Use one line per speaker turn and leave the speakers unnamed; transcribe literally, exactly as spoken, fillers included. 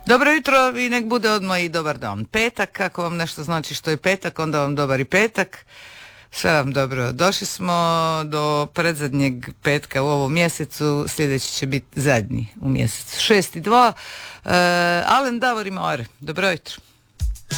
Dobro jutro i nek bude odmah i dobar dan. Petak, ako vam nešto znači što je petak, onda vam dobar i petak. Sve vam dobro. Došli smo do predzadnjeg petka u ovom mjesecu, sljedeći će biti zadnji u mjesecu. Šest i dva. Uh, Alen Davor i More. Dobro jutro.